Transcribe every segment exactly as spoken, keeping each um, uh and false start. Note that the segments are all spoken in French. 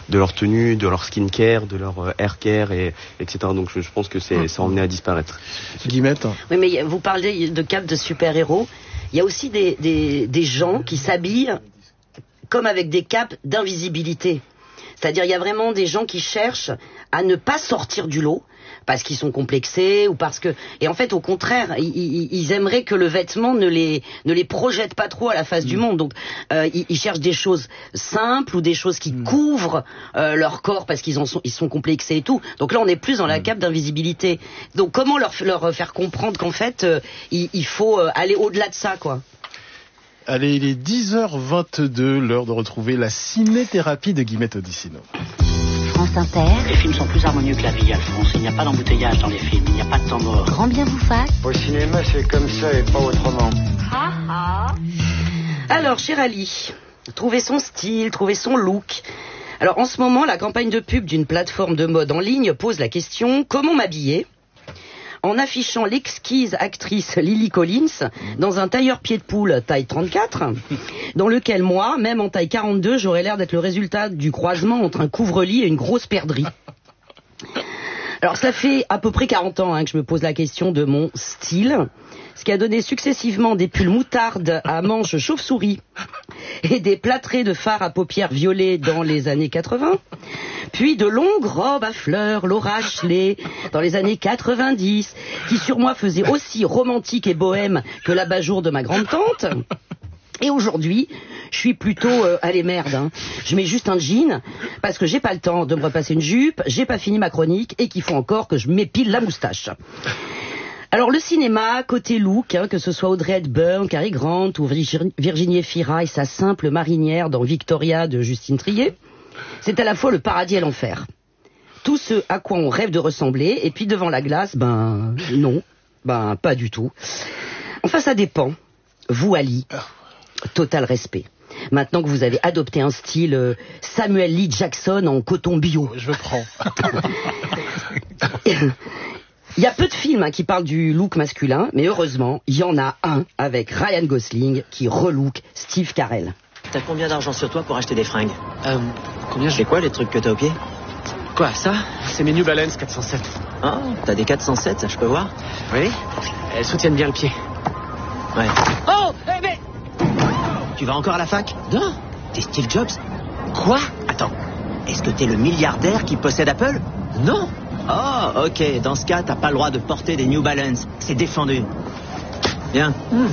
de leur tenue, de leur skincare, de leur euh, hair care, et, etc. Donc je, je pense que c'est, c'est emmené à disparaître. Guillemette. Oui, mais vous parlez de cap de super-héros. Il y a aussi des, des, des gens qui s'habillent comme avec des capes d'invisibilité. C'est-à-dire, il y a vraiment des gens qui cherchent à ne pas sortir du lot parce qu'ils sont complexés ou parce que... Et en fait, au contraire, ils, ils aimeraient que le vêtement ne les, ne les projette pas trop à la face mmh. du monde. Donc, euh, ils, ils cherchent des choses simples ou des choses qui mmh. couvrent euh, leur corps parce qu'ils en sont, ils sont complexés et tout. Donc là, on est plus dans la cape d'invisibilité. Donc, comment leur, leur faire comprendre qu'en fait, euh, il, il faut euh, aller au-delà de ça, quoi? Allez, il est dix heures vingt-deux, l'heure de retrouver la ciné-thérapie de Guillemette Odissino. France Inter. Les films sont plus harmonieux que la vie, Alphonse. Il n'y a pas d'embouteillage dans les films, il n'y a pas de temps mort. Grand bien vous fasse. Au cinéma, c'est comme ça et pas autrement. Ah, ah. Alors, chère Ali, trouver son style, trouver son look. Alors, en ce moment, la campagne de pub d'une plateforme de mode en ligne pose la question « Comment m'habiller ?» en affichant l'exquise actrice Lily Collins dans un tailleur pied de poule taille trente-quatre, dans lequel moi, même en taille quarante-deux, j'aurais l'air d'être le résultat du croisement entre un couvre-lit et une grosse perdrix. Alors ça fait à peu près quarante ans hein, que je me pose la question de mon style, ce qui a donné successivement des pulls moutarde à manches chauve-souris et des plâtrés de fard à paupières violet dans les années quatre-vingts, puis de longues robes à fleurs, Laura Ashley, dans les années quatre-vingt-dix, qui sur moi faisaient aussi romantique et bohème que l'abat-jour de ma grande-tante. Et aujourd'hui, je suis plutôt euh, allez merde, hein. Je mets juste un jean parce que j'ai pas le temps de me repasser une jupe, j'ai pas fini ma chronique et qu'il faut encore que je m'épile la moustache. Alors le cinéma, côté look, hein, que ce soit Audrey Hepburn, Cary Grant ou Virginie Efira et sa simple marinière dans Victoria de Justine Triet, c'est à la fois le paradis et l'enfer. Tout ce à quoi on rêve de ressembler, et puis devant la glace, ben non, ben pas du tout. Enfin ça dépend. Vous Ali, total respect. Maintenant que vous avez adopté un style euh, Samuel Lee Jackson en coton bio. Je prends. Il y a peu de films hein, qui parlent du look masculin, mais heureusement, il y en a un avec Ryan Gosling qui relook Steve Carell. T'as combien d'argent sur toi pour acheter des fringues? Euh, combien C'est quoi les trucs que t'as au pied? Quoi, ça? C'est mes New Balance quatre cent sept. Ah, t'as des quatre cent sept, ça je peux voir? Oui, elles soutiennent bien le pied. Ouais. Oh, eh mais... Tu vas encore à la fac? Non. T'es Steve Jobs? Quoi? Attends, est-ce que t'es le milliardaire qui possède Apple? Non. Oh, ok, dans ce cas, t'as pas le droit de porter des New Balance. C'est défendu. Bien. Mmh.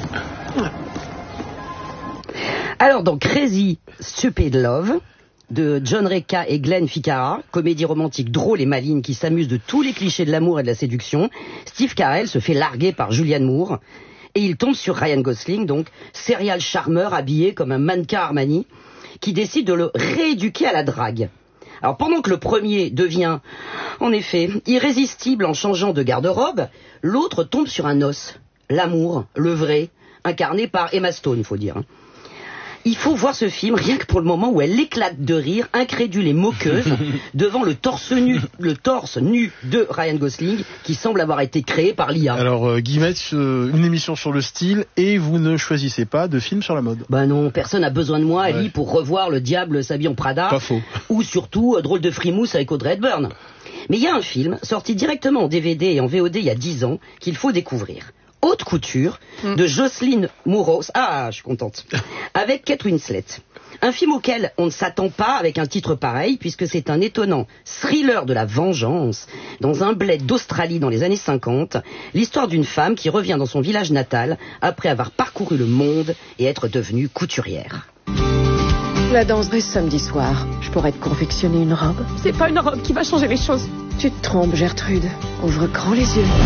Alors, dans Crazy Stupid Love, de John Reca et Glenn Ficarra, comédie romantique drôle et maligne qui s'amuse de tous les clichés de l'amour et de la séduction, Steve Carell se fait larguer par Julianne Moore et il tombe sur Ryan Gosling, donc serial charmeur habillé comme un mannequin Armani, qui décide de le rééduquer à la drague. Alors pendant que le premier devient, en effet, irrésistible en changeant de garde-robe, l'autre tombe sur un os, l'amour, le vrai, incarné par Emma Stone, il faut dire. Il faut voir ce film rien que pour le moment où elle éclate de rire, incrédule et moqueuse, devant le torse nu, le torse nu de Ryan Gosling, qui semble avoir été créé par l'I A. Alors, euh, Guillemette, euh, une émission sur le style, et vous ne choisissez pas de film sur la mode. Bah non, personne n'a besoin de moi, ouais. Ali, pour revoir Le Diable s'habille en Prada. Pas faux. Ou surtout, euh, Drôle de frimousse avec Audrey Hepburn. Mais il y a un film, sorti directement en D V D et en V O D il y a dix ans, qu'il faut découvrir. Haute couture de Jocelyn Mouros, ah je suis contente, avec Kate Winslet. Un film auquel on ne s'attend pas avec un titre pareil, puisque c'est un étonnant thriller de la vengeance, dans un bled d'Australie dans les années cinquante, l'histoire d'une femme qui revient dans son village natal après avoir parcouru le monde et être devenue couturière. La danserai samedi soir. Je pourrais te confectionner une robe. C'est pas une robe qui va changer les choses. Tu te trompes, Gertrude. Ouvre grand les yeux.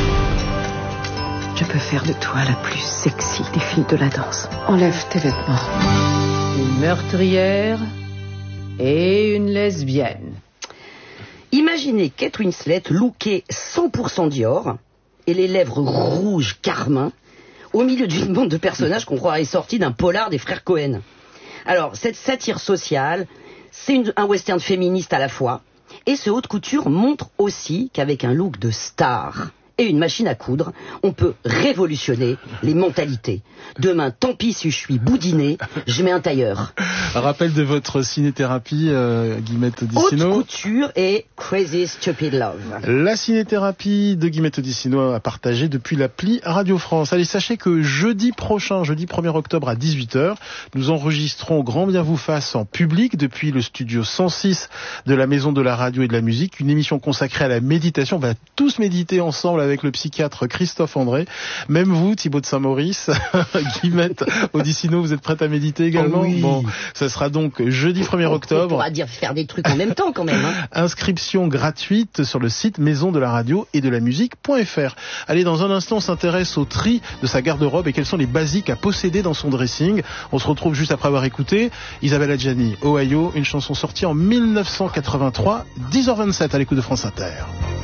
Je peux faire de toi la plus sexy des filles de la danse. Enlève tes vêtements. Une meurtrière et une lesbienne. Imaginez Kate Winslet lookée cent pour cent Dior et les lèvres rouges carmin au milieu d'une bande de personnages qu'on croirait sortis d'un polar des frères Cohen. Alors, cette satire sociale, c'est une, un western féministe à la fois, et ce haute couture montre aussi qu'avec un look de star et une machine à coudre, on peut révolutionner les mentalités. Demain, tant pis si je suis boudiné, je mets un tailleur. Rappel de votre cinéthérapie, euh, Guillemette Odissino. Haute couture et Crazy Stupid Love. La cinéthérapie de Guillemette Odissino à partager depuis l'appli Radio France. Allez, sachez que jeudi prochain, jeudi premier octobre à dix-huit heures, nous enregistrons Grand Bien vous fasse en public depuis le studio cent six de la Maison de la Radio et de la Musique, une émission consacrée à la méditation. On va tous méditer ensemble avec le psychiatre Christophe André. Même vous, Thibaut de Saint-Maurice, Guillemette Odissino, vous êtes prête à méditer également? Oh oui. Bon, ça sera donc jeudi premier octobre. On pourra dire faire des trucs en même temps quand même. Hein. Inscription gratuite sur le site maison de la radio et de la musique.fr. Allez, dans un instant, on s'intéresse au tri de sa garde-robe et quels sont les basiques à posséder dans son dressing. On se retrouve juste après avoir écouté Isabelle Adjani, Ohio, une chanson sortie en mille neuf cent quatre-vingt-trois, dix heures vingt-sept à l'écoute de France Inter.